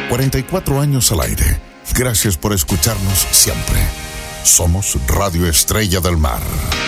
44 años al aire. Gracias por escucharnos siempre. Somos Radio Estrella del Mar.